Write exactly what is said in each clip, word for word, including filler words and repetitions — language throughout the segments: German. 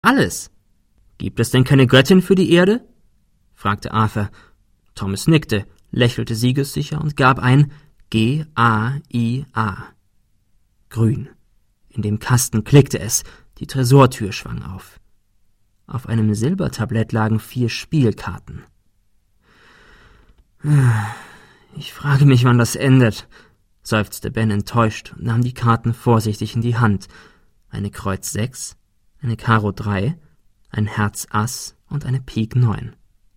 Alles. Gibt es denn keine Göttin für die Erde? Fragte Arthur. Thomas nickte, lächelte siegessicher und gab ein G A I A. Grün. In dem Kasten klickte es, die Tresortür schwang auf. Auf einem Silbertablett lagen vier Spielkarten. Ich frage mich, wann das endet, seufzte Ben enttäuscht und nahm die Karten vorsichtig in die Hand. Eine Kreuz sechs, eine Karo drei, ein Herz Ass und eine Pik neun.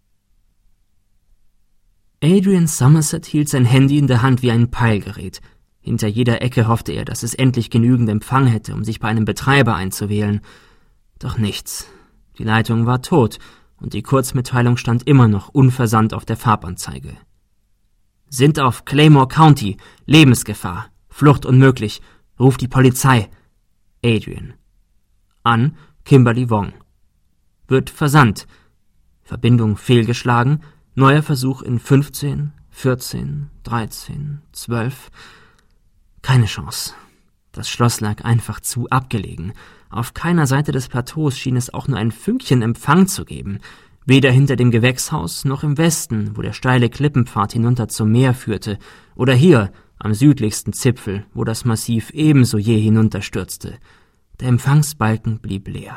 Adrian Somerset hielt sein Handy in der Hand wie ein Peilgerät. Hinter jeder Ecke hoffte er, dass es endlich genügend Empfang hätte, um sich bei einem Betreiber einzuwählen. Doch nichts. Die Leitung war tot und die Kurzmitteilung stand immer noch unversandt auf der Farbanzeige. Sind auf Claymore County, Lebensgefahr, Flucht unmöglich, ruft die Polizei. Adrian. An Kimberly Wong. Wird versandt. Verbindung fehlgeschlagen, neuer Versuch in fünfzehn, vierzehn, dreizehn, zwölf. Keine Chance. Das Schloss lag einfach zu abgelegen. Auf keiner Seite des Plateaus schien es auch nur ein Fünkchen Empfang zu geben. Weder hinter dem Gewächshaus noch im Westen, wo der steile Klippenpfad hinunter zum Meer führte, oder hier am südlichsten Zipfel, wo das Massiv ebenso je hinunterstürzte. Der Empfangsbalken blieb leer.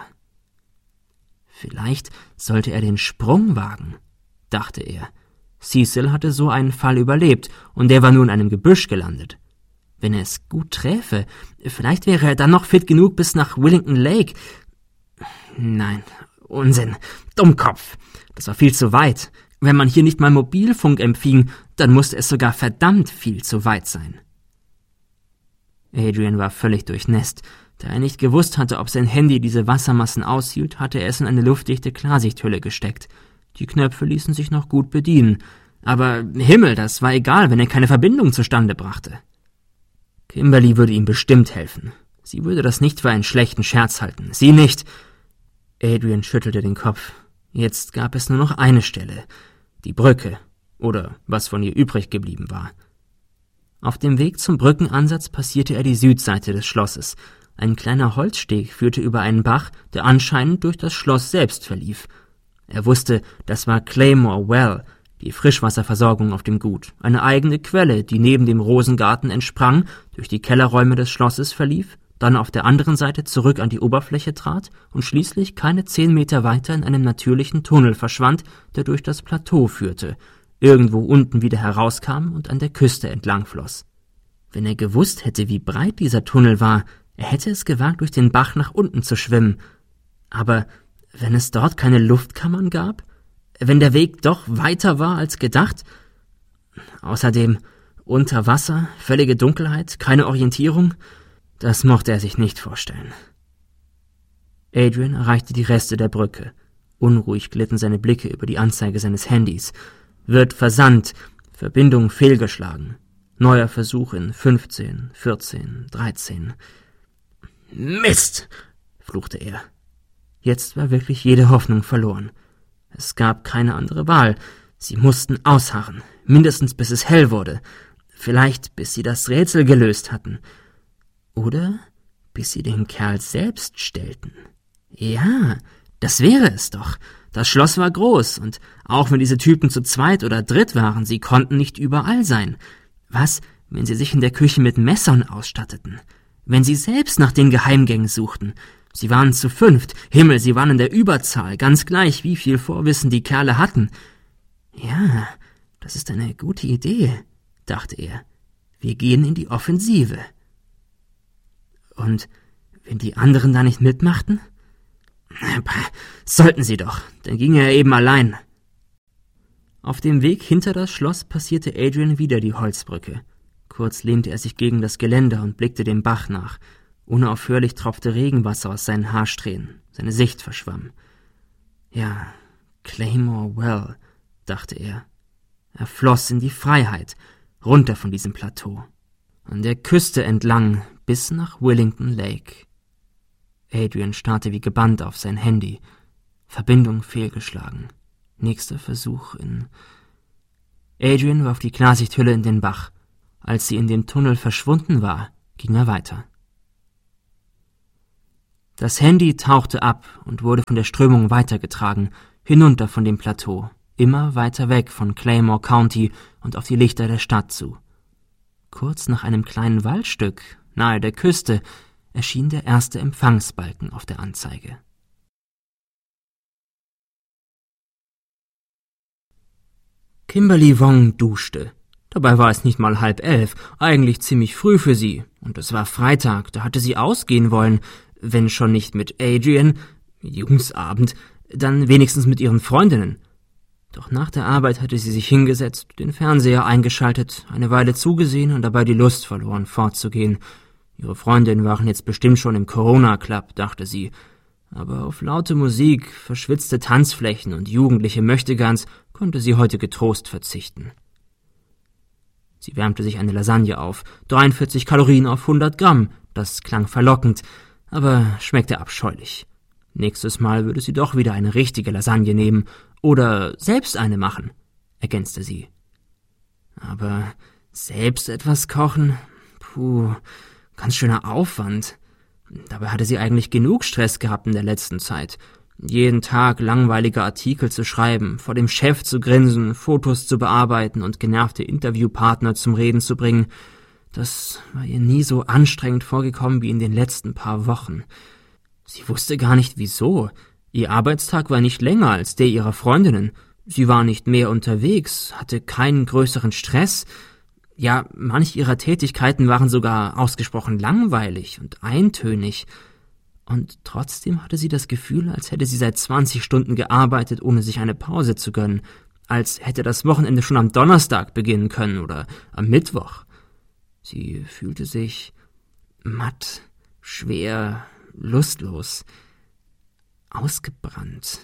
Vielleicht sollte er den Sprung wagen, dachte er. Cecil hatte so einen Fall überlebt, und der war nun in einem Gebüsch gelandet. Wenn er es gut träfe, vielleicht wäre er dann noch fit genug bis nach Willington Lake. Nein, Unsinn, Dummkopf, das war viel zu weit. Wenn man hier nicht mal Mobilfunk empfing, dann musste es sogar verdammt viel zu weit sein. Adrian war völlig durchnässt. Da er nicht gewusst hatte, ob sein Handy diese Wassermassen aushielt, hatte er es in eine luftdichte Klarsichthülle gesteckt. Die Knöpfe ließen sich noch gut bedienen. Aber Himmel, das war egal, wenn er keine Verbindung zustande brachte. Kimberly würde ihm bestimmt helfen. Sie würde das nicht für einen schlechten Scherz halten. Sie nicht. Adrian schüttelte den Kopf. Jetzt gab es nur noch eine Stelle. Die Brücke. Oder was von ihr übrig geblieben war. Auf dem Weg zum Brückenansatz passierte er die Südseite des Schlosses. Ein kleiner Holzsteg führte über einen Bach, der anscheinend durch das Schloss selbst verlief. Er wusste, das war Claymore Well, die Frischwasserversorgung auf dem Gut, eine eigene Quelle, die neben dem Rosengarten entsprang, durch die Kellerräume des Schlosses verlief, dann auf der anderen Seite zurück an die Oberfläche trat und schließlich keine zehn Meter weiter in einem natürlichen Tunnel verschwand, der durch das Plateau führte, irgendwo unten wieder herauskam und an der Küste entlang floss. Wenn er gewusst hätte, wie breit dieser Tunnel war, er hätte es gewagt, durch den Bach nach unten zu schwimmen. Aber wenn es dort keine Luftkammern gab? Wenn der Weg doch weiter war als gedacht? Außerdem unter Wasser, völlige Dunkelheit, keine Orientierung? Das mochte er sich nicht vorstellen. Adrian erreichte die Reste der Brücke. Unruhig glitten seine Blicke über die Anzeige seines Handys. Wird versandt, Verbindung fehlgeschlagen. Neuer Versuch in fünfzehn, vierzehn, dreizehn. Mist, fluchte er. Jetzt war wirklich jede Hoffnung verloren. Es gab keine andere Wahl. Sie mussten ausharren, mindestens bis es hell wurde. Vielleicht bis sie das Rätsel gelöst hatten. Oder bis sie den Kerl selbst stellten. Ja, das wäre es doch. Das Schloss war groß, und auch wenn diese Typen zu zweit oder dritt waren, sie konnten nicht überall sein. Was, wenn sie sich in der Küche mit Messern ausstatteten? Wenn sie selbst nach den Geheimgängen suchten? Sie waren zu fünft. Himmel, sie waren in der Überzahl, ganz gleich, wie viel Vorwissen die Kerle hatten. Ja, das ist eine gute Idee, dachte er. Wir gehen in die Offensive. Und wenn die anderen da nicht mitmachten? Sollten sie doch, dann ging er eben allein. Auf dem Weg hinter das Schloss passierte Adrian wieder die Holzbrücke. Kurz lehnte er sich gegen das Geländer und blickte dem Bach nach. Unaufhörlich tropfte Regenwasser aus seinen Haarsträhnen. Seine Sicht verschwamm. Ja, Claymore Well, dachte er. Er floss in die Freiheit, runter von diesem Plateau. An der Küste entlang, bis nach Willington Lake. Adrian starrte wie gebannt auf sein Handy. Verbindung fehlgeschlagen. Nächster Versuch in... Adrian warf die Klarsichthülle in den Bach. Als sie in dem Tunnel verschwunden war, ging er weiter. Das Handy tauchte ab und wurde von der Strömung weitergetragen, hinunter von dem Plateau, immer weiter weg von Claymore County und auf die Lichter der Stadt zu. Kurz nach einem kleinen Waldstück, nahe der Küste, erschien der erste Empfangsbalken auf der Anzeige. Kimberly Wong duschte. Dabei war es nicht mal halb elf, eigentlich ziemlich früh für sie. Und es war Freitag, da hatte sie ausgehen wollen, wenn schon nicht mit Adrian, Jungsabend, dann wenigstens mit ihren Freundinnen. Doch nach der Arbeit hatte sie sich hingesetzt, den Fernseher eingeschaltet, eine Weile zugesehen und dabei die Lust verloren, fortzugehen. Ihre Freundinnen waren jetzt bestimmt schon im Corona-Club, dachte sie. Aber auf laute Musik, verschwitzte Tanzflächen und jugendliche Möchtegans konnte sie heute getrost verzichten. Sie wärmte sich eine Lasagne auf, dreiundvierzig Kalorien auf hundert Gramm, das klang verlockend, aber schmeckte abscheulich. Nächstes Mal würde sie doch wieder eine richtige Lasagne nehmen oder selbst eine machen, ergänzte sie. Aber selbst etwas kochen? Puh, ganz schöner Aufwand. Dabei hatte sie eigentlich genug Stress gehabt in der letzten Zeit. Jeden Tag langweilige Artikel zu schreiben, vor dem Chef zu grinsen, Fotos zu bearbeiten und genervte Interviewpartner zum Reden zu bringen. Das war ihr nie so anstrengend vorgekommen wie in den letzten paar Wochen. Sie wusste gar nicht wieso. Ihr Arbeitstag war nicht länger als der ihrer Freundinnen. Sie war nicht mehr unterwegs, hatte keinen größeren Stress. Ja, manche ihrer Tätigkeiten waren sogar ausgesprochen langweilig und eintönig. Und trotzdem hatte sie das Gefühl, als hätte sie seit zwanzig Stunden gearbeitet, ohne sich eine Pause zu gönnen. Als hätte das Wochenende schon am Donnerstag beginnen können oder am Mittwoch. Sie fühlte sich matt, schwer, lustlos, ausgebrannt.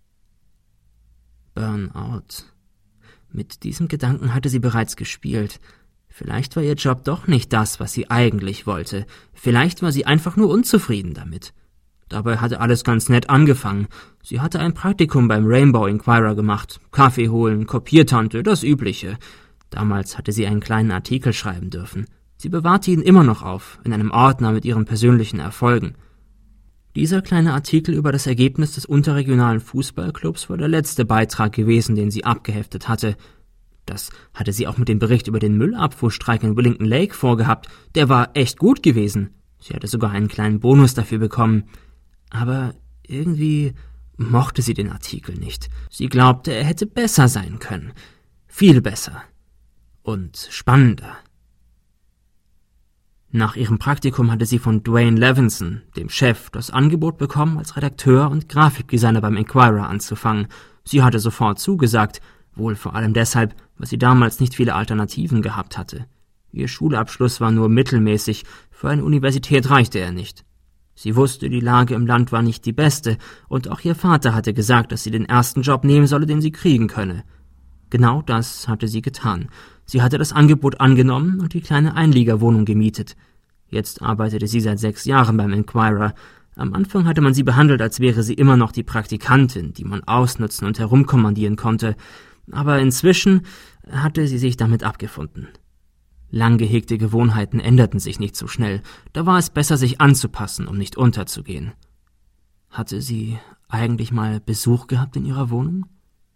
Burnout. Mit diesem Gedanken hatte sie bereits gespielt. Vielleicht war ihr Job doch nicht das, was sie eigentlich wollte. Vielleicht war sie einfach nur unzufrieden damit. Dabei hatte alles ganz nett angefangen. Sie hatte ein Praktikum beim Rainbow Inquirer gemacht. Kaffee holen, Kopiertante, das Übliche. Damals hatte sie einen kleinen Artikel schreiben dürfen. Sie bewahrte ihn immer noch auf, in einem Ordner mit ihren persönlichen Erfolgen. Dieser kleine Artikel über das Ergebnis des unterregionalen Fußballclubs war der letzte Beitrag gewesen, den sie abgeheftet hatte. Das hatte sie auch mit dem Bericht über den Müllabfuhrstreik in Willington Lake vorgehabt. Der war echt gut gewesen. Sie hatte sogar einen kleinen Bonus dafür bekommen. Aber irgendwie mochte sie den Artikel nicht. Sie glaubte, er hätte besser sein können. Viel besser. Und spannender. Nach ihrem Praktikum hatte sie von Dwayne Levinson, dem Chef, das Angebot bekommen, als Redakteur und Grafikdesigner beim Inquirer anzufangen. Sie hatte sofort zugesagt, wohl vor allem deshalb, weil sie damals nicht viele Alternativen gehabt hatte. Ihr Schulabschluss war nur mittelmäßig, für eine Universität reichte er nicht. Sie wusste, die Lage im Land war nicht die beste, und auch ihr Vater hatte gesagt, dass sie den ersten Job nehmen solle, den sie kriegen könne. Genau das hatte sie getan. Sie hatte das Angebot angenommen und die kleine Einliegerwohnung gemietet. Jetzt arbeitete sie seit sechs Jahren beim Inquirer. Am Anfang hatte man sie behandelt, als wäre sie immer noch die Praktikantin, die man ausnutzen und herumkommandieren konnte. Aber inzwischen hatte sie sich damit abgefunden. Lang gehegte Gewohnheiten änderten sich nicht so schnell. Da war es besser, sich anzupassen, um nicht unterzugehen. Hatte sie eigentlich mal Besuch gehabt in ihrer Wohnung?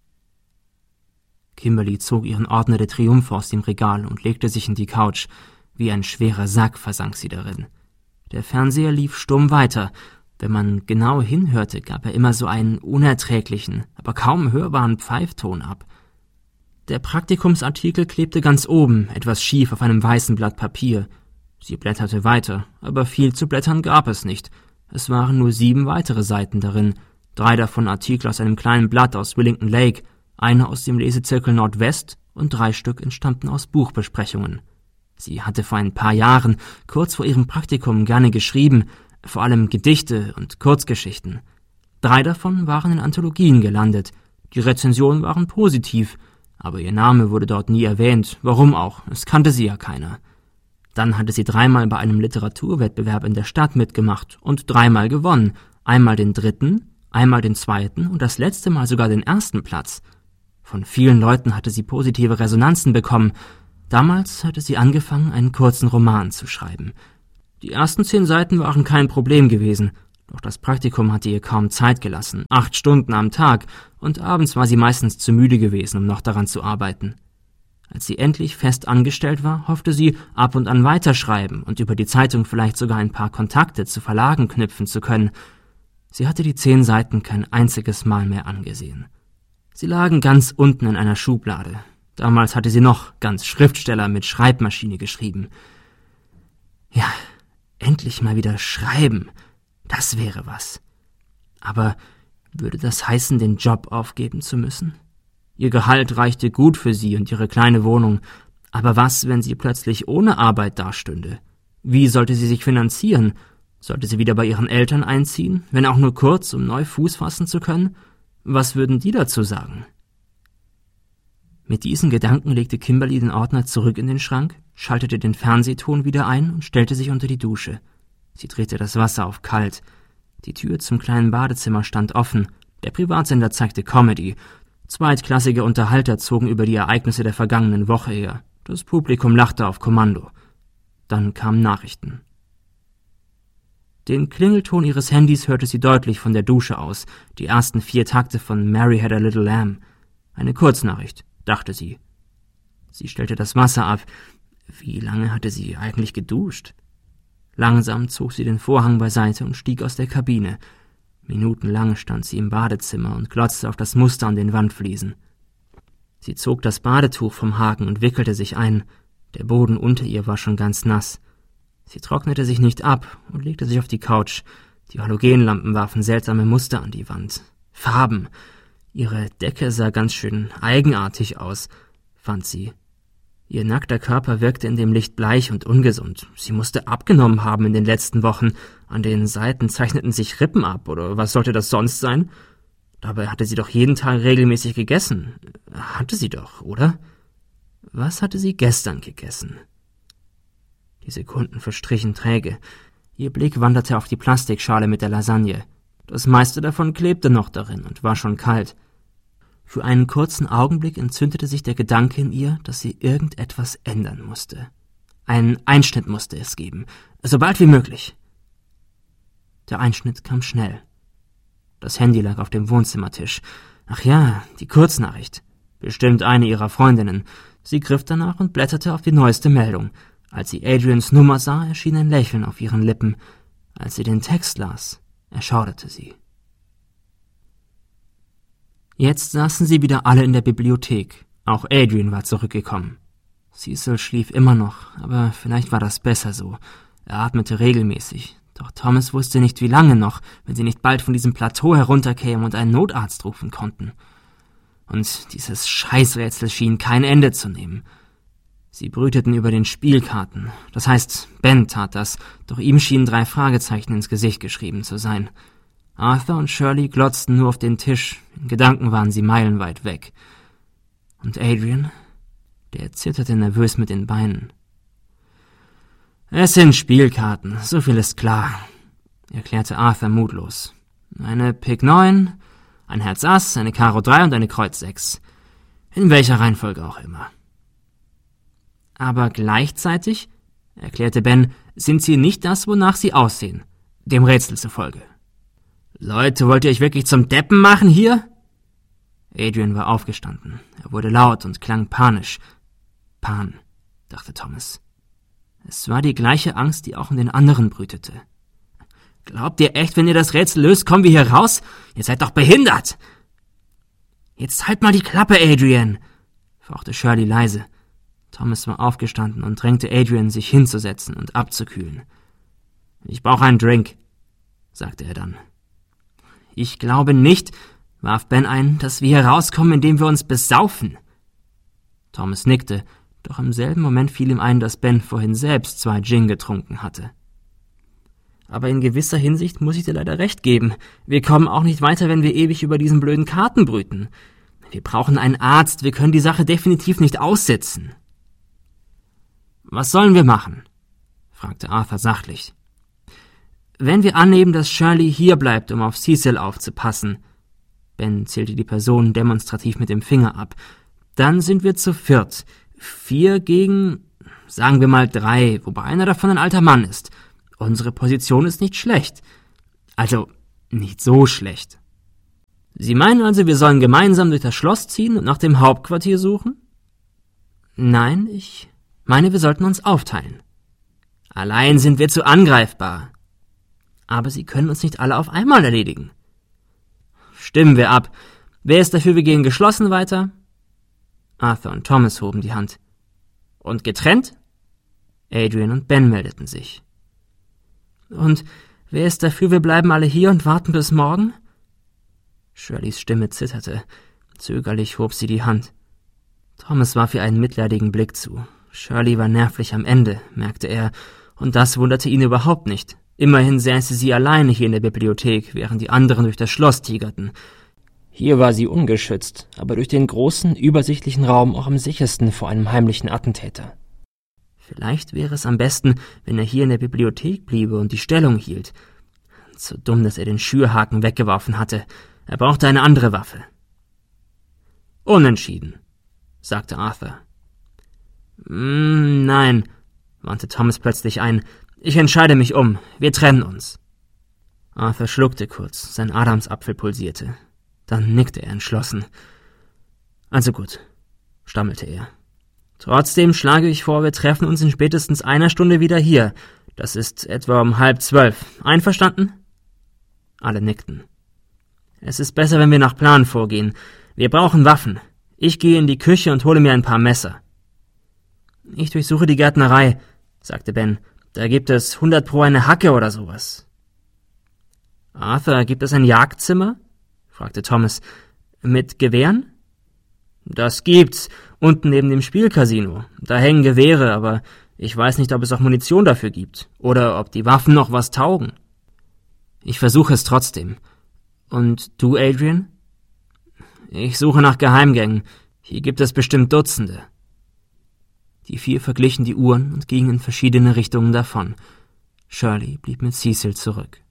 Kimberly zog ihren Ordner der Triumphe aus dem Regal und legte sich in die Couch. Wie ein schwerer Sack versank sie darin. Der Fernseher lief stumm weiter. Wenn man genau hinhörte, gab er immer so einen unerträglichen, aber kaum hörbaren Pfeifton ab. Der Praktikumsartikel klebte ganz oben, etwas schief auf einem weißen Blatt Papier. Sie blätterte weiter, aber viel zu blättern gab es nicht. Es waren nur sieben weitere Seiten darin, drei davon Artikel aus einem kleinen Blatt aus Willington Lake, eine aus dem Lesezirkel Nordwest und drei Stück entstammten aus Buchbesprechungen. Sie hatte vor ein paar Jahren, kurz vor ihrem Praktikum, gerne geschrieben, vor allem Gedichte und Kurzgeschichten. Drei davon waren in Anthologien gelandet. Die Rezensionen waren positiv, aber ihr Name wurde dort nie erwähnt. Warum auch? Es kannte sie ja keiner. Dann hatte sie dreimal bei einem Literaturwettbewerb in der Stadt mitgemacht und dreimal gewonnen. Einmal den dritten, einmal den zweiten und das letzte Mal sogar den ersten Platz. Von vielen Leuten hatte sie positive Resonanzen bekommen. Damals hatte sie angefangen, einen kurzen Roman zu schreiben. Die ersten zehn Seiten waren kein Problem gewesen. Doch das Praktikum hatte ihr kaum Zeit gelassen, acht Stunden am Tag, und abends war sie meistens zu müde gewesen, um noch daran zu arbeiten. Als sie endlich fest angestellt war, hoffte sie, ab und an weiterschreiben und über die Zeitung vielleicht sogar ein paar Kontakte zu Verlagen knüpfen zu können. Sie hatte die zehn Seiten kein einziges Mal mehr angesehen. Sie lagen ganz unten in einer Schublade. Damals hatte sie noch ganz Schriftsteller mit Schreibmaschine geschrieben. Ja, endlich mal wieder schreiben, das wäre was. Aber würde das heißen, den Job aufgeben zu müssen? Ihr Gehalt reichte gut für sie und ihre kleine Wohnung. Aber was, wenn sie plötzlich ohne Arbeit dastünde? Wie sollte sie sich finanzieren? Sollte sie wieder bei ihren Eltern einziehen, wenn auch nur kurz, um neu Fuß fassen zu können? Was würden die dazu sagen? Mit diesen Gedanken legte Kimberly den Ordner zurück in den Schrank, schaltete den Fernsehton wieder ein und stellte sich unter die Dusche. Sie drehte das Wasser auf kalt. Die Tür zum kleinen Badezimmer stand offen. Der Privatsender zeigte Comedy. Zweitklassige Unterhalter zogen über die Ereignisse der vergangenen Woche her. Das Publikum lachte auf Kommando. Dann kamen Nachrichten. Den Klingelton ihres Handys hörte sie deutlich von der Dusche aus, die ersten vier Takte von Mary Had a Little Lamb. Eine Kurznachricht, dachte sie. Sie stellte das Wasser ab. Wie lange hatte sie eigentlich geduscht? Langsam zog sie den Vorhang beiseite und stieg aus der Kabine. Minutenlang stand sie im Badezimmer und glotzte auf das Muster an den Wandfliesen. Sie zog das Badetuch vom Haken und wickelte sich ein. Der Boden unter ihr war schon ganz nass. Sie trocknete sich nicht ab und legte sich auf die Couch. Die Halogenlampen warfen seltsame Muster an die Wand. Farben. Ihre Decke sah ganz schön eigenartig aus, fand sie. Ihr nackter Körper wirkte in dem Licht bleich und ungesund. Sie musste abgenommen haben in den letzten Wochen. An den Seiten zeichneten sich Rippen ab, oder was sollte das sonst sein? Dabei hatte sie doch jeden Tag regelmäßig gegessen. Hatte sie doch, oder? Was hatte sie gestern gegessen? Die Sekunden verstrichen träge. Ihr Blick wanderte auf die Plastikschale mit der Lasagne. Das meiste davon klebte noch darin und war schon kalt. Für einen kurzen Augenblick entzündete sich der Gedanke in ihr, dass sie irgendetwas ändern musste. Einen Einschnitt musste es geben, so bald wie möglich. Der Einschnitt kam schnell. Das Handy lag auf dem Wohnzimmertisch. Ach ja, die Kurznachricht. Bestimmt eine ihrer Freundinnen. Sie griff danach und blätterte auf die neueste Meldung. Als sie Adrians Nummer sah, erschien ein Lächeln auf ihren Lippen. Als sie den Text las, erschauderte sie. Jetzt saßen sie wieder alle in der Bibliothek. Auch Adrian war zurückgekommen. Cecil schlief immer noch, aber vielleicht war das besser so. Er atmete regelmäßig. Doch Thomas wusste nicht, wie lange noch, wenn sie nicht bald von diesem Plateau herunterkämen und einen Notarzt rufen konnten. Und dieses Scheißrätsel schien kein Ende zu nehmen. Sie brüteten über den Spielkarten. Das heißt, Ben tat das, doch ihm schienen drei Fragezeichen ins Gesicht geschrieben zu sein. Arthur und Shirley glotzten nur auf den Tisch. In Gedanken waren sie meilenweit weg. Und Adrian? Der zitterte nervös mit den Beinen. »Es sind Spielkarten, so viel ist klar«, erklärte Arthur mutlos. »Eine Pik neun, ein Herz Ass, eine Karo drei und eine Kreuz sechs. In welcher Reihenfolge auch immer.« »Aber gleichzeitig«, erklärte Ben, »sind sie nicht das, wonach sie aussehen, dem Rätsel zufolge.« »Leute, wollt ihr euch wirklich zum Deppen machen hier?« Adrian war aufgestanden. Er wurde laut und klang panisch. Pan, dachte Thomas. Es war die gleiche Angst, die auch in den anderen brütete. »Glaubt ihr echt, wenn ihr das Rätsel löst, kommen wir hier raus? Ihr seid doch behindert!« »Jetzt halt mal die Klappe, Adrian«, fauchte Shirley leise. Thomas war aufgestanden und drängte Adrian, sich hinzusetzen und abzukühlen. »Ich brauche einen Drink«, sagte er dann. »Ich glaube nicht«, warf Ben ein, »dass wir hier rauskommen, indem wir uns besaufen.« Thomas nickte, doch im selben Moment fiel ihm ein, dass Ben vorhin selbst zwei Gin getrunken hatte. »Aber in gewisser Hinsicht muss ich dir leider recht geben. Wir kommen auch nicht weiter, wenn wir ewig über diesen blöden Karten brüten. Wir brauchen einen Arzt, wir können die Sache definitiv nicht aussitzen.« »Was sollen wir machen?« fragte Arthur sachlich. »Wenn wir annehmen, dass Shirley hier bleibt, um auf Cecil aufzupassen«, Ben zählte die Person demonstrativ mit dem Finger ab, »dann sind wir zu viert. Vier gegen, sagen wir mal drei, wobei einer davon ein alter Mann ist. Unsere Position ist nicht schlecht. Also, nicht so schlecht. Sie meinen also, wir sollen gemeinsam durch das Schloss ziehen und nach dem Hauptquartier suchen? Nein, ich meine, wir sollten uns aufteilen. Allein sind wir zu angreifbar. Aber Sie können uns nicht alle auf einmal erledigen. Stimmen wir ab. Wer ist dafür, wir gehen geschlossen weiter? Arthur und Thomas hoben die Hand. Und getrennt? Adrian und Ben meldeten sich. Und wer ist dafür, wir bleiben alle hier und warten bis morgen? Shirleys Stimme zitterte. Zögerlich hob sie die Hand. Thomas warf ihr einen mitleidigen Blick zu. Shirley war nervlich am Ende, merkte er, und das wunderte ihn überhaupt nicht. Immerhin säße sie alleine hier in der Bibliothek, während die anderen durch das Schloss tigerten. Hier war sie ungeschützt, aber durch den großen, übersichtlichen Raum auch am sichersten vor einem heimlichen Attentäter. Vielleicht wäre es am besten, wenn er hier in der Bibliothek bliebe und die Stellung hielt. Zu dumm, dass er den Schürhaken weggeworfen hatte. Er brauchte eine andere Waffe. Unentschieden, sagte Arthur. Mm, nein, wandte Thomas plötzlich ein. Ich entscheide mich um. Wir trennen uns. Arthur schluckte kurz, sein Adamsapfel pulsierte. Dann nickte er entschlossen. Also gut, stammelte er. Trotzdem schlage ich vor, wir treffen uns in spätestens einer Stunde wieder hier. Das ist etwa um halb zwölf. Einverstanden? Alle nickten. Es ist besser, wenn wir nach Plan vorgehen. Wir brauchen Waffen. Ich gehe in die Küche und hole mir ein paar Messer. Ich durchsuche die Gärtnerei, sagte Ben. Da gibt es hundert pro eine Hacke oder sowas. Arthur, gibt es ein Jagdzimmer? Fragte Thomas. Mit Gewehren? Das gibt's, unten neben dem Spielcasino. Da hängen Gewehre, aber ich weiß nicht, ob es auch Munition dafür gibt. Oder ob die Waffen noch was taugen. Ich versuche es trotzdem. Und du, Adrian? Ich suche nach Geheimgängen. Hier gibt es bestimmt Dutzende. Die vier verglichen die Uhren und gingen in verschiedene Richtungen davon. Shirley blieb mit Cecil zurück.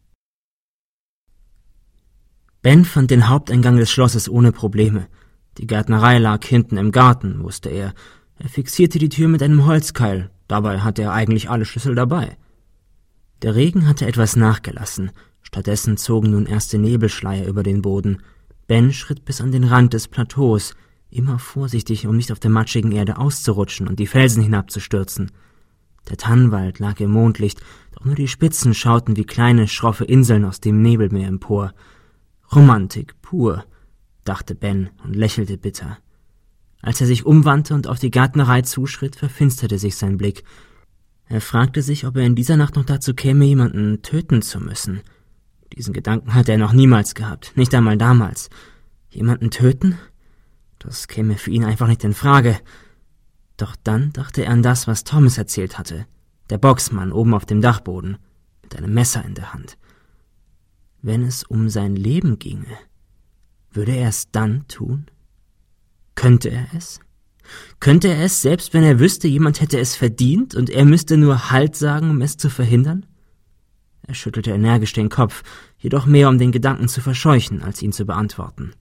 Ben fand den Haupteingang des Schlosses ohne Probleme. Die Gärtnerei lag hinten im Garten, wusste er. Er fixierte die Tür mit einem Holzkeil. Dabei hatte er eigentlich alle Schlüssel dabei. Der Regen hatte etwas nachgelassen. Stattdessen zogen nun erste Nebelschleier über den Boden. Ben schritt bis an den Rand des Plateaus, immer vorsichtig, um nicht auf der matschigen Erde auszurutschen und die Felsen hinabzustürzen. Der Tannenwald lag im Mondlicht, doch nur die Spitzen schauten wie kleine, schroffe Inseln aus dem Nebelmeer empor. Romantik pur, dachte Ben und lächelte bitter. Als er sich umwandte und auf die Gärtnerei zuschritt, verfinsterte sich sein Blick. Er fragte sich, ob er in dieser Nacht noch dazu käme, jemanden töten zu müssen. Diesen Gedanken hatte er noch niemals gehabt, nicht einmal damals. Jemanden töten? Das käme für ihn einfach nicht in Frage. Doch dann dachte er an das, was Thomas erzählt hatte. Der Boxmann oben auf dem Dachboden, mit einem Messer in der Hand. Wenn es um sein Leben ginge, würde er es dann tun? Könnte er es? Könnte er es, selbst wenn er wüsste, jemand hätte es verdient und er müsste nur Halt sagen, um es zu verhindern? Er schüttelte energisch den Kopf, jedoch mehr um den Gedanken zu verscheuchen, als ihn zu beantworten.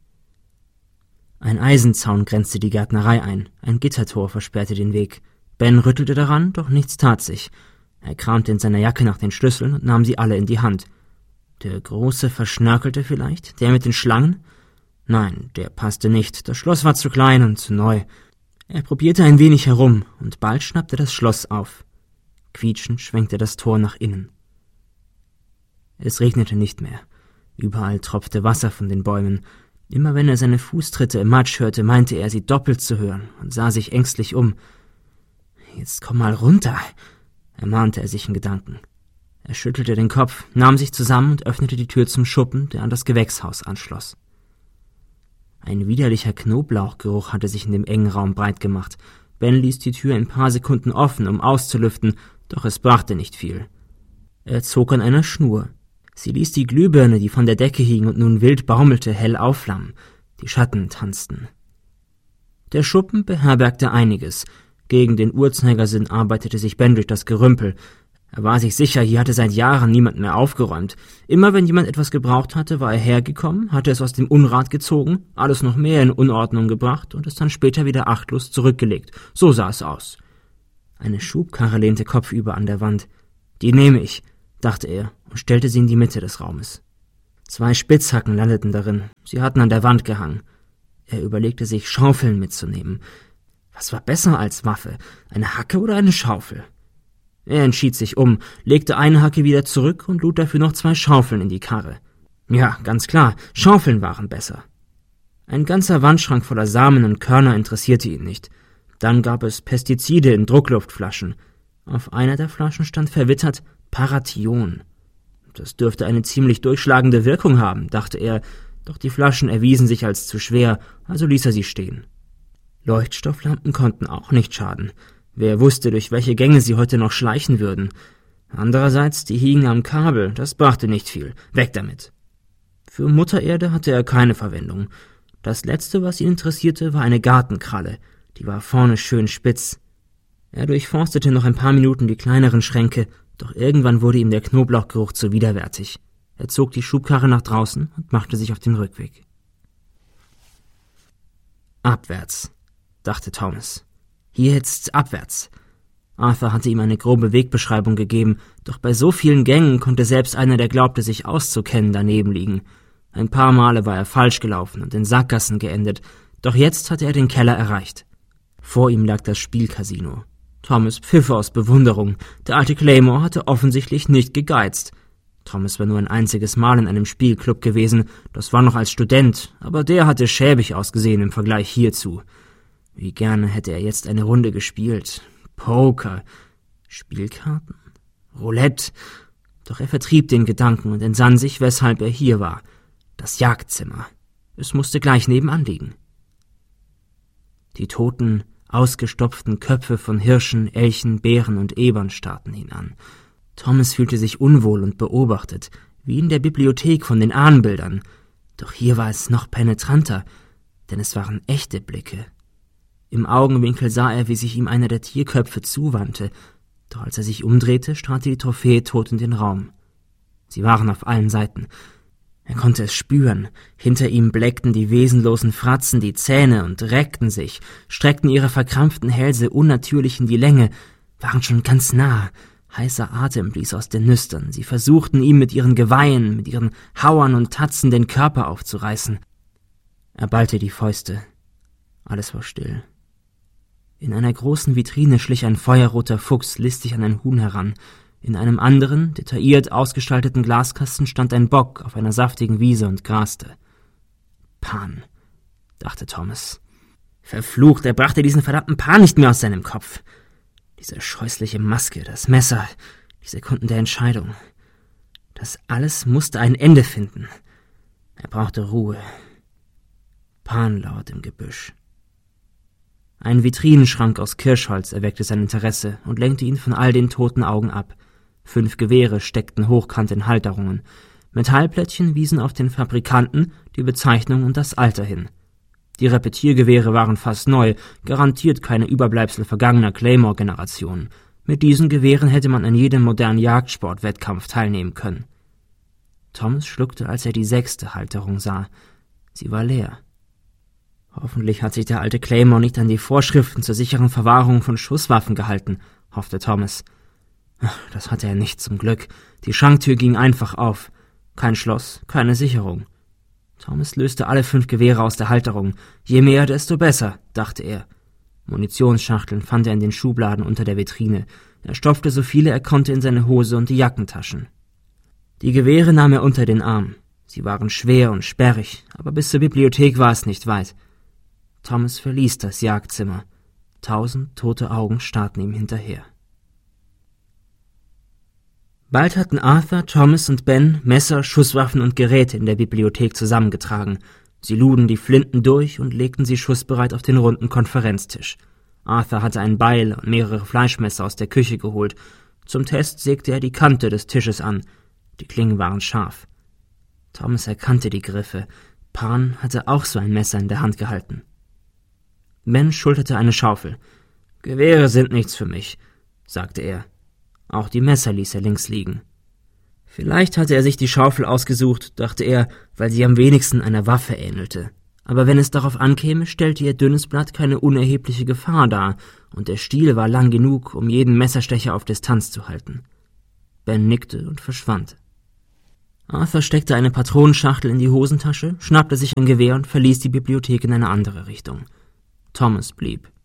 Ein Eisenzaun grenzte die Gärtnerei ein, ein Gittertor versperrte den Weg. Ben rüttelte daran, doch nichts tat sich. Er kramte in seiner Jacke nach den Schlüsseln und nahm sie alle in die Hand. Der große Verschnörkelte vielleicht? Der mit den Schlangen? Nein, der passte nicht. Das Schloss war zu klein und zu neu. Er probierte ein wenig herum, und bald schnappte das Schloss auf. Quietschend schwenkte das Tor nach innen. Es regnete nicht mehr. Überall tropfte Wasser von den Bäumen. Immer wenn er seine Fußtritte im Matsch hörte, meinte er, sie doppelt zu hören und sah sich ängstlich um. »Jetzt komm mal runter«, ermahnte er sich in Gedanken. Er schüttelte den Kopf, nahm sich zusammen und öffnete die Tür zum Schuppen, der an das Gewächshaus anschloss. Ein widerlicher Knoblauchgeruch hatte sich in dem engen Raum breit gemacht. Ben ließ die Tür ein paar Sekunden offen, um auszulüften, doch es brachte nicht viel. Er zog an einer Schnur. Sie ließ die Glühbirne, die von der Decke hing und nun wild baumelte, hell aufflammen. Die Schatten tanzten. Der Schuppen beherbergte einiges. Gegen den Uhrzeigersinn arbeitete sich Ben durch das Gerümpel. Er war sich sicher, hier hatte seit Jahren niemand mehr aufgeräumt. Immer wenn jemand etwas gebraucht hatte, war er hergekommen, hatte es aus dem Unrat gezogen, alles noch mehr in Unordnung gebracht und es dann später wieder achtlos zurückgelegt. So sah es aus. Eine Schubkarre lehnte kopfüber an der Wand. Die nehme ich, dachte er und stellte sie in die Mitte des Raumes. Zwei Spitzhacken landeten darin, sie hatten an der Wand gehangen. Er überlegte sich, Schaufeln mitzunehmen. Was war besser als Waffe, eine Hacke oder eine Schaufel? Er entschied sich um, legte eine Hacke wieder zurück und lud dafür noch zwei Schaufeln in die Karre. Ja, ganz klar, Schaufeln waren besser. Ein ganzer Wandschrank voller Samen und Körner interessierte ihn nicht. Dann gab es Pestizide in Druckluftflaschen. Auf einer der Flaschen stand verwittert Parathion. Das dürfte eine ziemlich durchschlagende Wirkung haben, dachte er, doch die Flaschen erwiesen sich als zu schwer, also ließ er sie stehen. Leuchtstofflampen konnten auch nicht schaden. Wer wusste, durch welche Gänge sie heute noch schleichen würden. Andererseits, die hingen am Kabel, das brachte nicht viel. Weg damit. Für Mutter Erde hatte er keine Verwendung. Das Letzte, was ihn interessierte, war eine Gartenkralle. Die war vorne schön spitz. Er durchforstete noch ein paar Minuten die kleineren Schränke, doch irgendwann wurde ihm der Knoblauchgeruch zu widerwärtig. Er zog die Schubkarre nach draußen und machte sich auf den Rückweg. Abwärts, dachte Thomas. Hier jetzt abwärts. Arthur hatte ihm eine grobe Wegbeschreibung gegeben, doch bei so vielen Gängen konnte selbst einer, der glaubte, sich auszukennen, daneben liegen. Ein paar Male war er falsch gelaufen und in Sackgassen geendet, doch jetzt hatte er den Keller erreicht. Vor ihm lag das Spielcasino. Thomas pfiff aus Bewunderung. Der alte Claymore hatte offensichtlich nicht gegeizt. Thomas war nur ein einziges Mal in einem Spielclub gewesen, das war noch als Student, aber der hatte schäbig ausgesehen im Vergleich hierzu. Wie gerne hätte er jetzt eine Runde gespielt. Poker, Spielkarten, Roulette. Doch er vertrieb den Gedanken und entsann sich, weshalb er hier war. Das Jagdzimmer. Es musste gleich nebenan liegen. Die toten, ausgestopften Köpfe von Hirschen, Elchen, Bären und Ebern starrten ihn an. Thomas fühlte sich unwohl und beobachtet, wie in der Bibliothek von den Ahnenbildern. Doch hier war es noch penetranter, denn es waren echte Blicke. Im Augenwinkel sah er, wie sich ihm einer der Tierköpfe zuwandte, doch als er sich umdrehte, starrte die Trophäe tot in den Raum. Sie waren auf allen Seiten. Er konnte es spüren. Hinter ihm bleckten die wesenlosen Fratzen die Zähne und reckten sich, streckten ihre verkrampften Hälse unnatürlich in die Länge, waren schon ganz nah. Heißer Atem blies aus den Nüstern. Sie versuchten ihm mit ihren Geweihen, mit ihren Hauern und Tatzen den Körper aufzureißen. Er ballte die Fäuste. Alles war still. In einer großen Vitrine schlich ein feuerroter Fuchs listig an ein Huhn heran. In einem anderen, detailliert ausgestalteten Glaskasten stand ein Bock auf einer saftigen Wiese und graste. Pan, dachte Thomas. Verflucht, er brachte diesen verdammten Pan nicht mehr aus seinem Kopf. Diese scheußliche Maske, das Messer, die Sekunden der Entscheidung. Das alles musste ein Ende finden. Er brauchte Ruhe. Pan lauert im Gebüsch. Ein Vitrinenschrank aus Kirschholz erweckte sein Interesse und lenkte ihn von all den toten Augen ab. Fünf Gewehre steckten hochkant in Halterungen. Metallplättchen wiesen auf den Fabrikanten, die Bezeichnung und das Alter hin. Die Repetiergewehre waren fast neu, garantiert keine Überbleibsel vergangener Claymore-Generationen. Mit diesen Gewehren hätte man an jedem modernen Jagdsportwettkampf teilnehmen können. Thomas schluckte, als er die sechste Halterung sah. Sie war leer. Hoffentlich hat sich der alte Claymore nicht an die Vorschriften zur sicheren Verwahrung von Schusswaffen gehalten, hoffte Thomas. Das hatte er nicht, zum Glück. Die Schranktür ging einfach auf. Kein Schloss, keine Sicherung. Thomas löste alle fünf Gewehre aus der Halterung. Je mehr, desto besser, dachte er. Munitionsschachteln fand er in den Schubladen unter der Vitrine. Er stopfte so viele er konnte in seine Hose und die Jackentaschen. Die Gewehre nahm er unter den Arm. Sie waren schwer und sperrig, aber bis zur Bibliothek war es nicht weit. Thomas verließ das Jagdzimmer. Tausend tote Augen starrten ihm hinterher. Bald hatten Arthur, Thomas und Ben Messer, Schusswaffen und Geräte in der Bibliothek zusammengetragen. Sie luden die Flinten durch und legten sie schussbereit auf den runden Konferenztisch. Arthur hatte ein Beil und mehrere Fleischmesser aus der Küche geholt. Zum Test sägte er die Kante des Tisches an. Die Klingen waren scharf. Thomas erkannte die Griffe. Pan hatte auch so ein Messer in der Hand gehalten. Ben schulterte eine Schaufel. »Gewehre sind nichts für mich«, sagte er. Auch die Messer ließ er links liegen. Vielleicht hatte er sich die Schaufel ausgesucht, dachte er, weil sie am wenigsten einer Waffe ähnelte. Aber wenn es darauf ankäme, stellte ihr dünnes Blatt keine unerhebliche Gefahr dar, und der Stiel war lang genug, um jeden Messerstecher auf Distanz zu halten. Ben nickte und verschwand. Arthur steckte eine Patronenschachtel in die Hosentasche, schnappte sich ein Gewehr und verließ die Bibliothek in eine andere Richtung. Thomas blieb.